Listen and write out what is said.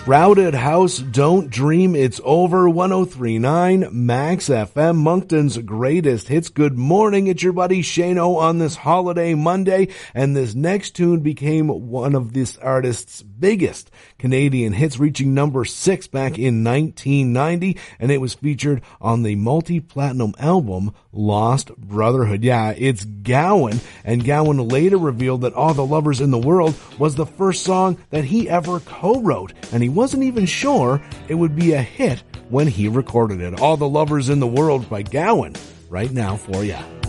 Crowded House, Don't Dream It's Over, 103.9 Max FM, Moncton's greatest hits. Good morning, it's your buddy Shano on this holiday Monday, and this next tune became one of this artist's biggest Canadian hits, reaching number 6 back in 1990, and it was featured on the multi-platinum album Lost Brotherhood. Yeah, it's Gowan, and Gowan later revealed that All the Lovers in the World was the first song that he ever co-wrote, and he wasn't even sure it would be a hit when he recorded it. All the Lovers in the World by Gowan, right now for ya.